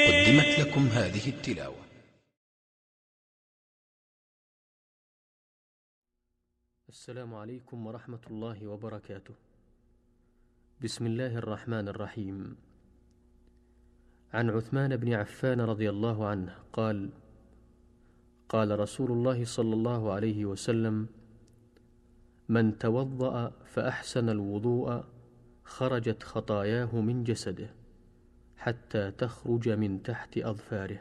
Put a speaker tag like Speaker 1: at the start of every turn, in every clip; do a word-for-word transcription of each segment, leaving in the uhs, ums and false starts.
Speaker 1: قدمت لكم هذه التلاوة.
Speaker 2: السلام عليكم ورحمة الله وبركاته. بسم الله الرحمن الرحيم. عن عثمان بن عفان رضي الله عنه قال: قال رسول الله صلى الله عليه وسلم: من توضأ فأحسن الوضوء خرجت خطاياه من جسده حتى تخرج من تحت أظفاره.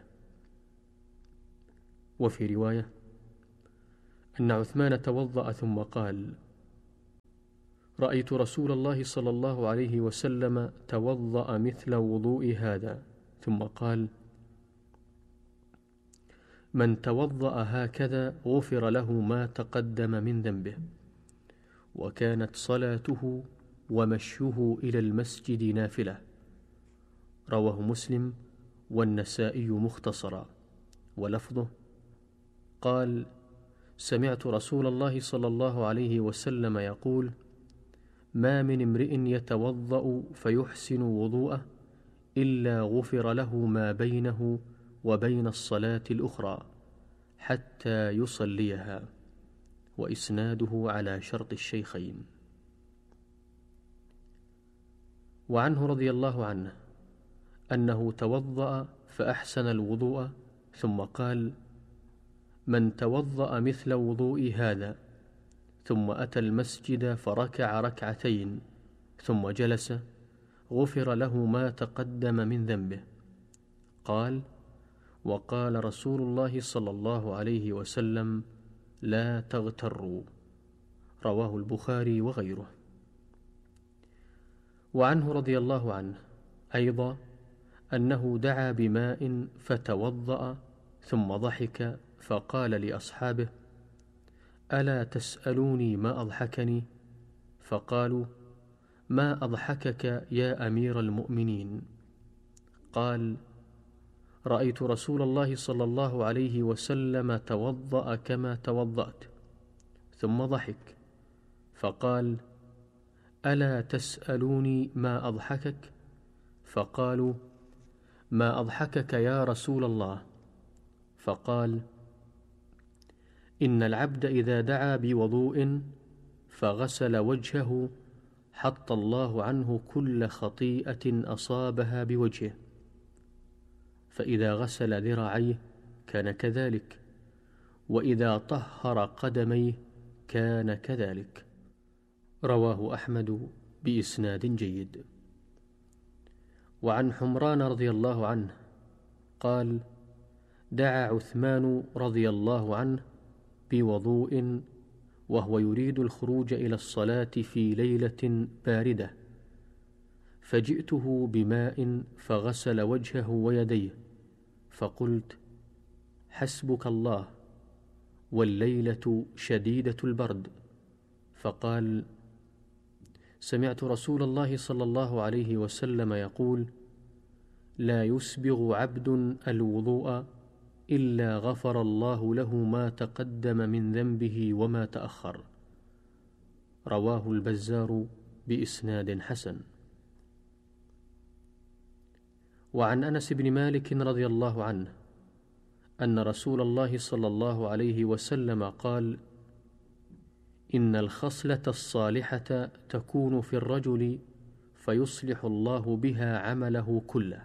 Speaker 2: وفي رواية أن عثمان توضأ ثم قال: رأيت رسول الله صلى الله عليه وسلم توضأ مثل وضوء هذا، ثم قال: من توضأ هكذا غفر له ما تقدم من ذنبه. وكانت صلاته ومشيه إلى المسجد نافلة. رواه مسلم والنسائي مختصرا، ولفظه: قال: سمعت رسول الله صلى الله عليه وسلم يقول: ما من امرئ يتوضأ فيحسن وضوءه إلا غفر له ما بينه وبين الصلاة الأخرى حتى يصليها. وإسناده على شرط الشيخين. وعنه رضي الله عنه أنه توضأ فأحسن الوضوء ثم قال: من توضأ مثل وضوء هذا ثم أتى المسجد فركع ركعتين ثم جلس غفر له ما تقدم من ذنبه. قال: وقال رسول الله صلى الله عليه وسلم: لا تغتروا. رواه البخاري وغيره. وعنه رضي الله عنه أيضا أنه دعا بماء فتوضأ ثم ضحك فقال لأصحابه: ألا تسألوني ما أضحكني؟ فقالوا: ما أضحكك يا أمير المؤمنين؟ قال: رأيت رسول الله صلى الله عليه وسلم توضأ كما توضأت، ثم ضحك فقال: ألا تسألوني ما أضحكك؟ فقالوا: ما أضحكك يا رسول الله؟ فقال: إن العبد إذا دعا بوضوء فغسل وجهه حط الله عنه كل خطيئة أصابها بوجهه، فإذا غسل ذراعيه كان كذلك، وإذا طهر قدميه كان كذلك. رواه أحمد بإسناد جيد. وعن حمران رضي الله عنه قال: دعا عثمان رضي الله عنه بوضوء وهو يريد الخروج إلى الصلاة في ليلة باردة، فجئته بماء فغسل وجهه ويديه، فقلت: حسبك الله، والليلة شديدة البرد. فقال: سمعت رسول الله صلى الله عليه وسلم يقول: لا يسبغ عبد الوضوء إلا غفر الله له ما تقدم من ذنبه وما تأخر. رواه البزار بإسناد حسن. وعن أنس بن مالك رضي الله عنه أن رسول الله صلى الله عليه وسلم قال: إن الخصلة الصالحة تكون في الرجل فيصلح الله بها عمله كله،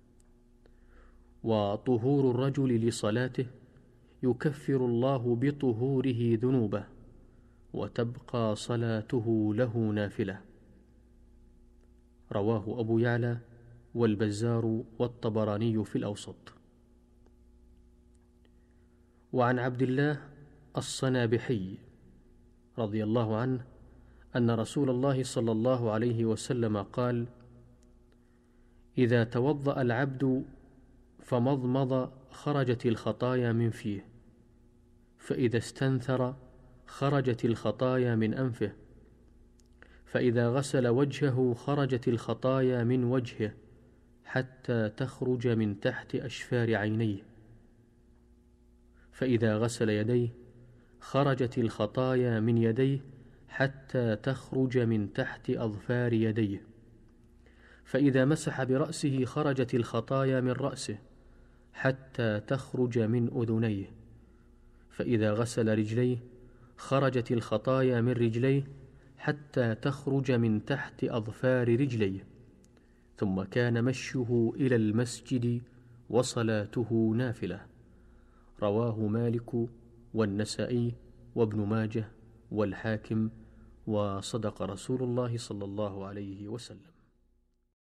Speaker 2: وطهور الرجل لصلاته يكفر الله بطهوره ذنوبه، وتبقى صلاته له نافلة. رواه أبو يعلى والبزار والطبراني في الأوسط. وعن عبد الله الصنابحي رضي الله عنه أن رسول الله صلى الله عليه وسلم قال: إذا توضأ العبد فمضمض خرجت الخطايا من فيه، فإذا استنثر خرجت الخطايا من أنفه، فإذا غسل وجهه خرجت الخطايا من وجهه حتى تخرج من تحت أشفار عينيه، فإذا غسل يديه خرجت الخطايا من يديه حتى تخرج من تحت أظفار يديه، فإذا مسح برأسه خرجت الخطايا من رأسه حتى تخرج من أذنيه، فإذا غسل رجليه خرجت الخطايا من رجليه حتى تخرج من تحت أظفار رجليه، ثم كان مشيه إلى المسجد وصلاته نافلة. رواه مالك والنسائي وابن ماجه والحاكم، وصدق رسول الله صلى الله عليه وسلم.